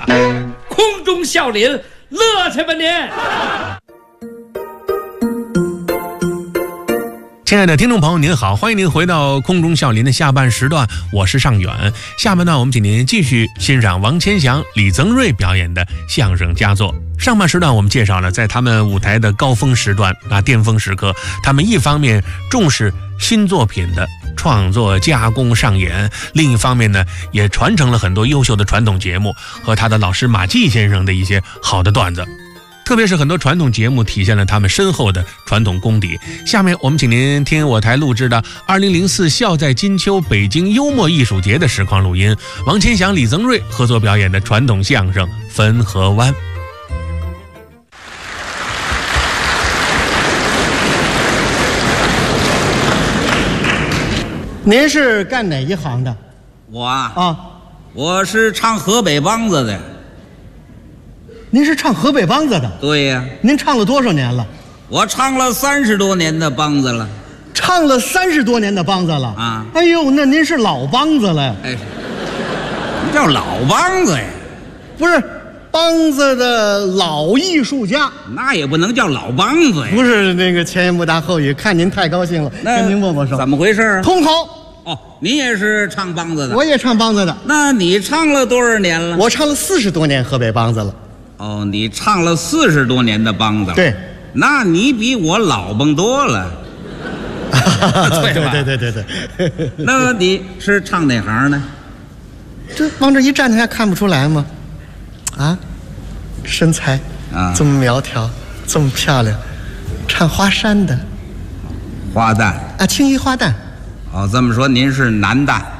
空中笑林，乐去吧您！ 亲爱的听众朋友您好，欢迎您回到空中笑林的下半时段，我是尚远。下半段我们请您继续欣赏王千祥、李增瑞表演的相声佳作。上半时段我们介绍了在他们舞台的高峰时段巅峰时刻，他们一方面重视新作品的创作加工上演，另一方面呢也传承了很多优秀的传统节目和他的老师马季先生的一些好的段子，特别是很多传统节目体现了他们深厚的传统功底。下面我们请您听我台录制的2004笑在金秋北京幽默艺术节的实况录音，王千祥、李增瑞合作表演的传统相声《汾河湾》。 您是干哪一行的？ 我我是唱河北梆子的。 您是唱河北梆子的？ 对呀。 您唱了多少年了？ 我唱了30多年的梆子了。 唱了30多年的梆子了啊！ 哎呦，那您是老梆子了。 哎，什么叫老梆子呀？ 不是梆子的老艺术家， 那也不能叫老梆子呀。 不是那个前言不搭后语，看您太高兴了，跟您握握手。 怎么回事啊？ 通口。 哦，你也是唱梆子的？ 我也唱梆子的。 那你唱了多少年了？ 我唱了40多年河北梆子了。 哦，你唱了40多年的梆子了。 对， 那你比我老梆多了。 对。 那你是唱哪行呢？ 这往这一站，还看不出来吗？啊，身材这么苗条，这么漂亮，唱花山的。 花旦啊， 青衣花旦。 哦，这么说您是男旦。